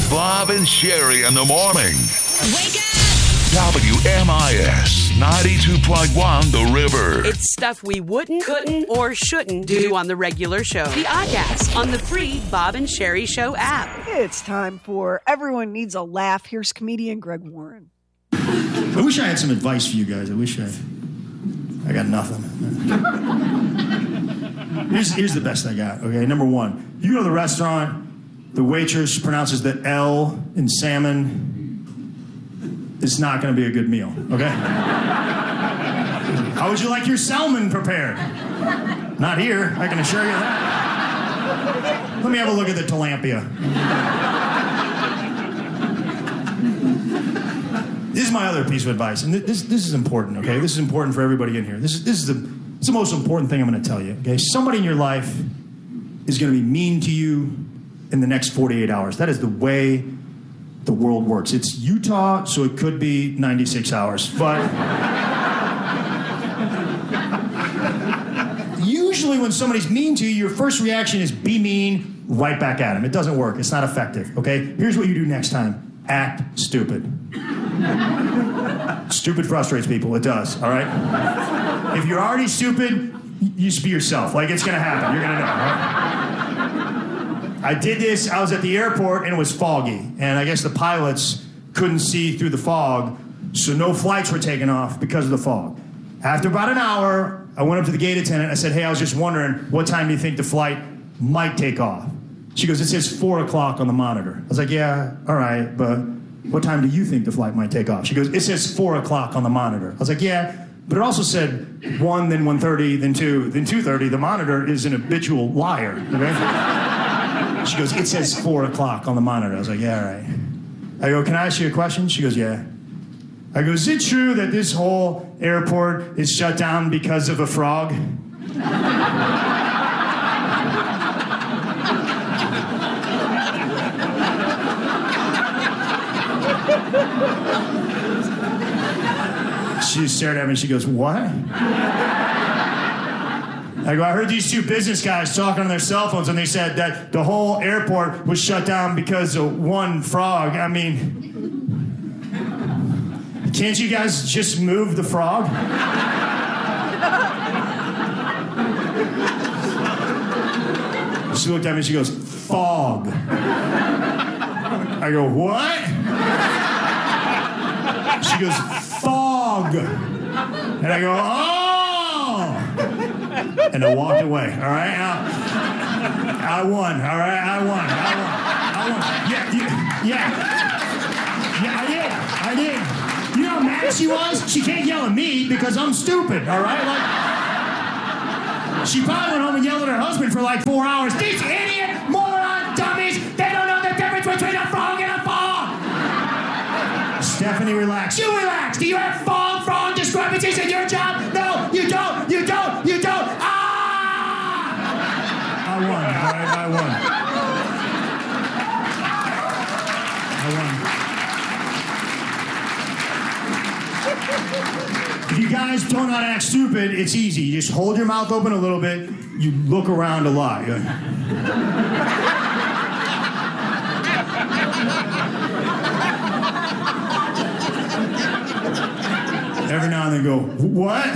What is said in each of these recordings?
Bob and Sherry in the morning. Wake up! WMIS 92.1 The River. It's stuff we wouldn't, couldn't, or shouldn't do on the regular show. The Oddcast on the free Bob and Sherry Show app. It's time for Everyone Needs a Laugh. Here's comedian Greg Warren. I wish I had some advice for you guys. I got nothing. Here's the best I got, okay? Number one, you go to the restaurant, the waitress pronounces the L in salmon. It's not going to be a good meal, okay? How would you like your salmon prepared? Not here, I can assure you that. Let me have a look at the tilapia. This is my other piece of advice, and this is important, okay? This is important for everybody in here. This is the most important thing I'm going to tell you, okay? Somebody in your life is going to be mean to you in the next 48 hours. That is the way the world works. It's Utah, so it could be 96 hours. But usually when somebody's mean to you, your first reaction is be mean, right back at them. It doesn't work. It's not effective, okay? Here's what you do next time. Act stupid. Stupid frustrates people. It does, all right? If you're already stupid, you just be yourself. Like, it's going to happen. You're going to know, all right? I did this. I was at the airport, and it was foggy. And I guess the pilots couldn't see through the fog, so no flights were taken off because of the fog. After about an hour, I went up to the gate attendant. I said, hey, I was just wondering, what time do you think the flight might take off? She goes, it says 4 o'clock on the monitor. I was like, yeah, all right, but what time do you think the flight might take off? She goes, it says 4 o'clock on the monitor. I was like, yeah, but it also said 1, then 1:30, then 2, then 2:30. The monitor is an habitual liar, okay? She goes, it says 4 o'clock on the monitor. I was like, yeah, all right. I go, can I ask you a question? She goes, yeah. I go, is it true that this whole airport is shut down because of a frog? She stared at me and she goes, what? I go, I heard these two business guys talking on their cell phones and they said that the whole airport was shut down because of one frog. I mean, can't you guys just move the frog? She looked at me and she goes, fog. I go, what? She goes, fog. And I go, oh. And I walked away, all right? I won, all right? I won. Yeah, I did. You know how mad she was? She can't yell at me because I'm stupid, all right? Like, she probably went home and yelled at her husband for like 4 hours. These idiot, moron, dummies, they don't know the difference between a frog and a fog. Stephanie, relax. You relax. Do you have frog discrepancies in your job? No, you don't. I won, all right? I won. If you guys don't know how to act stupid, it's easy. You just hold your mouth open a little bit. You look around a lot. Every now and then go, what?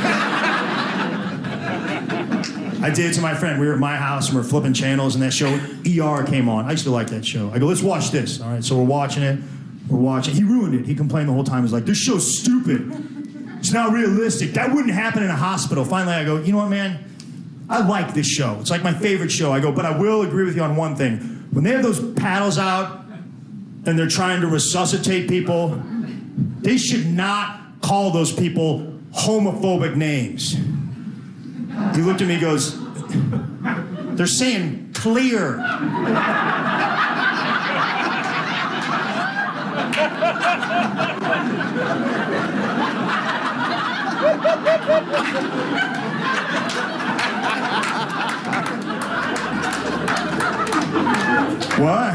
I did it to my friend. We were at my house and we're flipping channels and that show ER came on. I used to like that show. I go, let's watch this. All right, so we're watching it. He ruined it. He complained the whole time. He was like, this show's stupid. It's not realistic. That wouldn't happen in a hospital. Finally, I go, you know what, man? I like this show. It's like my favorite show. I go, but I will agree with you on one thing. When they have those paddles out and they're trying to resuscitate people, they should not call those people homophobic names. He looked at me and goes, they're saying clear. What?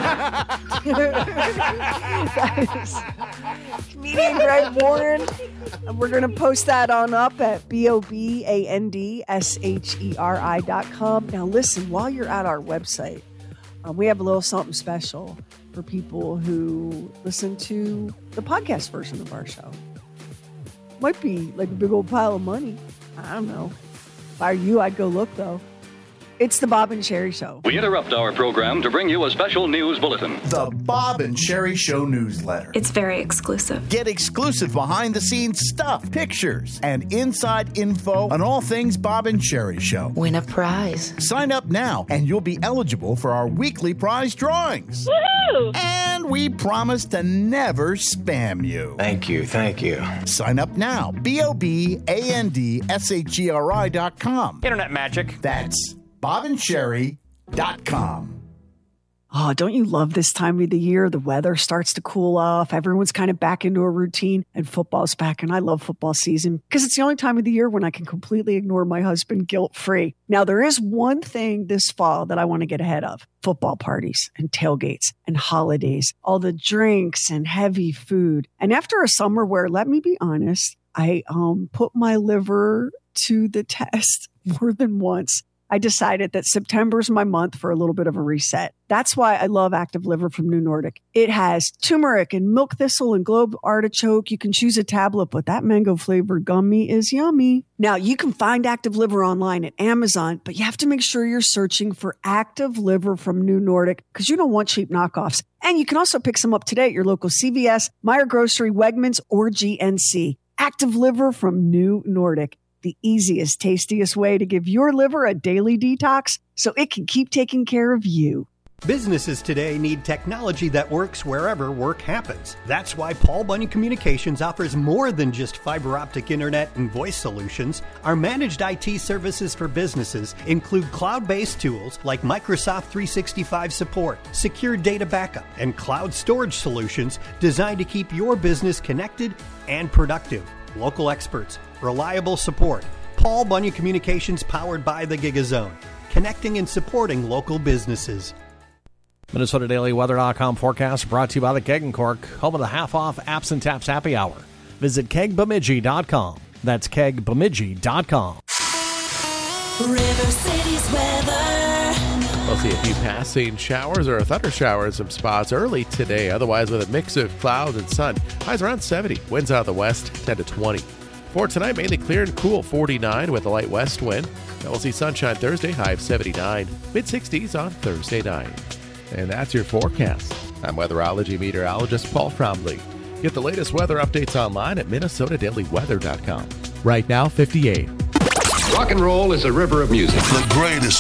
That is comedian Greg Warren. And we're going to post that on up at BOBANDSHERI.com. Now listen, while you're at our website, We have a little something special for people who listen to the podcast version of our show. Might be like a big old pile of money. I don't know. If I were you, I'd go look, though. It's the Bob and Sherry Show. We interrupt our program to bring you a special news bulletin. The Bob and Sherry Show newsletter. It's very exclusive. Get exclusive behind-the-scenes stuff, pictures, and inside info on all things Bob and Sherry Show. Win a prize. Sign up now, and you'll be eligible for our weekly prize drawings. Woohoo! And we promise to never spam you. Thank you. Sign up now. BOBANDSHERI.com. Internet magic. That's BobandSherry.com. Oh, don't you love this time of the year? The weather starts to cool off. Everyone's kind of back into a routine, and football's back. And I love football season because it's the only time of the year when I can completely ignore my husband guilt-free. Now, there is one thing this fall that I want to get ahead of. Football parties and tailgates and holidays, all the drinks and heavy food. And after a summer where, let me be honest, I put my liver to the test more than once, I decided that September is my month for a little bit of a reset. That's why I love Active Liver from New Nordic. It has turmeric and milk thistle and globe artichoke. You can choose a tablet, but that mango flavored gummy is yummy. Now, you can find Active Liver online at Amazon, but you have to make sure you're searching for Active Liver from New Nordic because you don't want cheap knockoffs. And you can also pick some up today at your local CVS, Meijer Grocery, Wegmans, or GNC. Active Liver from New Nordic. The easiest, tastiest way to give your liver a daily detox so it can keep taking care of you. Businesses today need technology that works wherever work happens. That's why Paul Bunyan Communications offers more than just fiber optic internet and voice solutions. Our managed IT services for businesses include cloud-based tools like Microsoft 365 support, secure data backup, and cloud storage solutions designed to keep your business connected and productive. Local experts, reliable support. Paul Bunyan Communications, powered by the GigaZone, connecting and supporting local businesses. MinnesotaDailyWeather.com forecast brought to you by the Keg and Cork, home of the half-off Apps and Taps Happy Hour. Visit KegBemidji.com. That's KegBemidji.com. River City's weather. We'll see a few passing showers or a thunder shower in some spots early today. Otherwise, with a mix of clouds and sun. Highs around 70. Winds out of the west, 10 to 20. For tonight, mainly clear and cool, 49 with a light west wind. Now we'll see sunshine Thursday, high of 79. Mid-60s on Thursday night. And that's your forecast. I'm weatherology meteorologist Paul Trombley. Get the latest weather updates online at MinnesotaDailyWeather.com. Right now, 58. Rock and roll is a river of music. The greatest